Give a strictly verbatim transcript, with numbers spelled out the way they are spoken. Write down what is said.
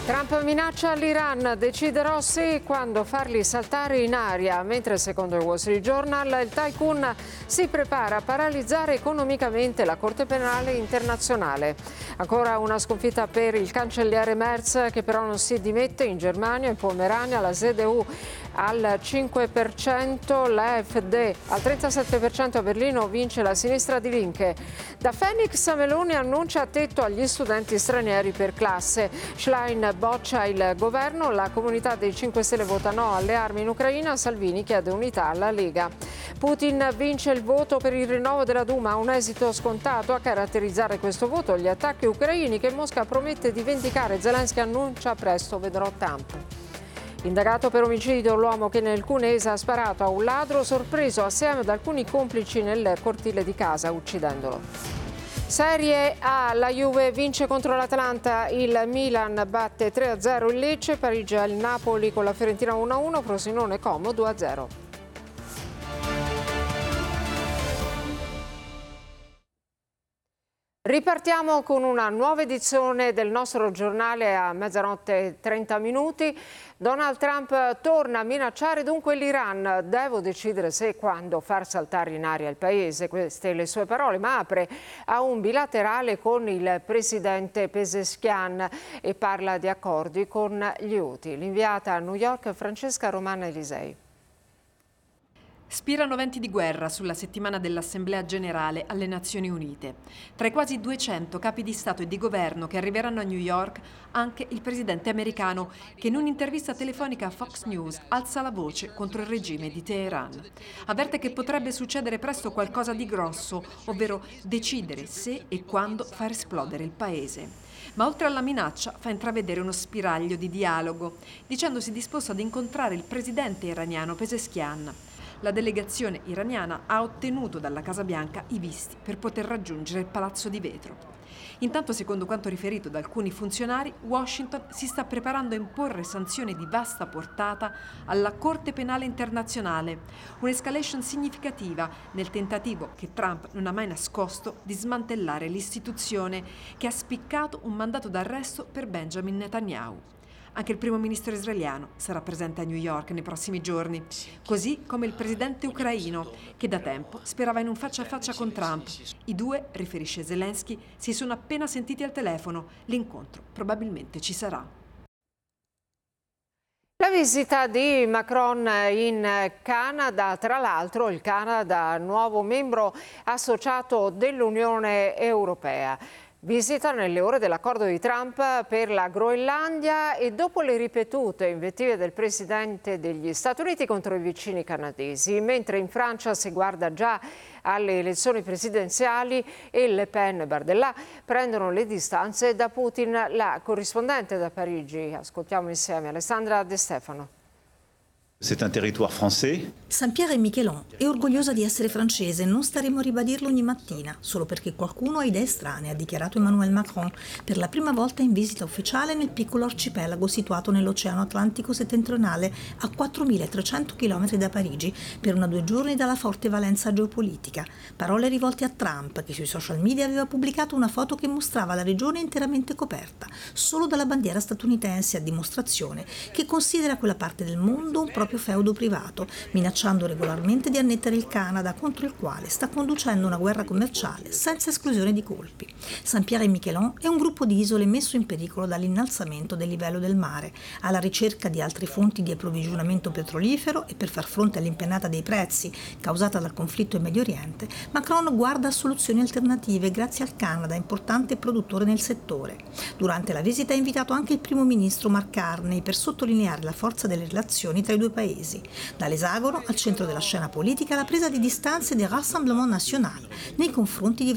Trump minaccia l'Iran, deciderò se e quando farli saltare in aria, mentre secondo il Wall Street Journal il tycoon si prepara a paralizzare economicamente la Corte Penale Internazionale. Ancora una sconfitta per il cancelliere Merz, che però non si dimette. In Germania, in Pomerania, la Z D U al cinque per cento, la AfD al trentasette per cento, a Berlino vince la sinistra di Linke. Da Phoenix Meloni annuncia tetto agli studenti stranieri per classe. Schlein boccia il governo, la comunità dei cinque Stelle vota no alle armi in Ucraina, Salvini chiede unità alla Lega. Putin vince il voto per il rinnovo della Duma, un esito scontato. A caratterizzare questo voto gli attacchi ucraini che Mosca promette di vendicare. Zelensky annuncia presto vedrò Trump. Indagato per omicidio l'uomo che nel Cuneese ha sparato a un ladro sorpreso assieme ad alcuni complici nel cortile di casa, uccidendolo. Serie A, la Juve vince contro l'Atalanta, il Milan batte tre a zero il Lecce, Parigi al Napoli con la Fiorentina uno a uno, Frosinone Como due a zero. Ripartiamo con una nuova edizione del nostro giornale a mezzanotte e trenta minuti. Donald Trump torna a minacciare dunque l'Iran. Devo decidere se e quando far saltare in aria il paese. Queste le sue parole, ma apre a un bilaterale con il presidente Pezeshkian e parla di accordi con gli Houthi. L'inviata a New York Francesca Romana Elisei. Spirano venti di guerra sulla settimana dell'Assemblea Generale alle Nazioni Unite. Tra i quasi duecento capi di Stato e di Governo che arriveranno a New York, anche il presidente americano, che in un'intervista telefonica a Fox News alza la voce contro il regime di Teheran. Avverte che potrebbe succedere presto qualcosa di grosso, ovvero decidere se e quando far esplodere il paese. Ma oltre alla minaccia fa intravedere uno spiraglio di dialogo, dicendosi disposto ad incontrare il presidente iraniano Pezeshkian. La delegazione iraniana ha ottenuto dalla Casa Bianca i visti per poter raggiungere il Palazzo di Vetro. Intanto, secondo quanto riferito da alcuni funzionari, Washington si sta preparando a imporre sanzioni di vasta portata alla Corte Penale Internazionale, un'escalation significativa nel tentativo che Trump non ha mai nascosto di smantellare l'istituzione che ha spiccato un mandato d'arresto per Benjamin Netanyahu. Anche il primo ministro israeliano sarà presente a New York nei prossimi giorni, così come il presidente ucraino, che da tempo sperava in un faccia a faccia con Trump. I due, riferisce Zelensky, si sono appena sentiti al telefono. L'incontro probabilmente ci sarà. La visita di Macron in Canada, tra l'altro il Canada, nuovo membro associato dell'Unione Europea. Visita nelle ore dell'accordo di Trump per la Groenlandia e dopo le ripetute invettive del presidente degli Stati Uniti contro i vicini canadesi, mentre in Francia si guarda già alle elezioni presidenziali e Le Pen e Bardella prendono le distanze da Putin. La corrispondente da Parigi, ascoltiamo insieme Alessandra De Stefano. C'est un territoire français. Saint-Pierre-et-Miquelon è orgogliosa di essere francese, non staremo a ribadirlo ogni mattina, solo perché qualcuno ha idee strane, ha dichiarato Emmanuel Macron, per la prima volta in visita ufficiale nel piccolo arcipelago situato nell'Oceano Atlantico settentrionale a quattromilatrecento chilometri da Parigi, per una due giorni dalla forte valenza geopolitica. Parole rivolte a Trump, che sui social media aveva pubblicato una foto che mostrava la regione interamente coperta, solo dalla bandiera statunitense, a dimostrazione che considera quella parte del mondo un proprio feudo privato, minacciando regolarmente di annettere il Canada, contro il quale sta conducendo una guerra commerciale senza esclusione di colpi. Saint-Pierre-et-Miquelon è un gruppo di isole messo in pericolo dall'innalzamento del livello del mare, alla ricerca di altre fonti di approvvigionamento petrolifero, e per far fronte all'impennata dei prezzi causata dal conflitto in Medio Oriente, Macron guarda a soluzioni alternative grazie al Canada, importante produttore nel settore. Durante la visita ha invitato anche il primo ministro Mark Carney per sottolineare la forza delle relazioni tra i due paesi. Dall'esagono al centro della scena politica la presa di distanze del Rassemblement National nei confronti di